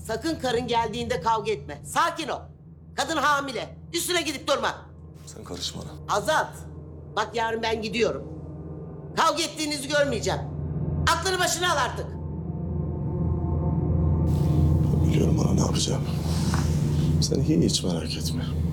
Sakın karın geldiğinde kavga etme. Sakin ol. Kadın hamile. Üstüne gidip durma. Sen karışma ona. Azat. Bak yarın ben gidiyorum. Kavga ettiğinizi görmeyeceğim. Aklını başına al artık. Biliyorum ana ne yapacağım. Sen hiç merak etme.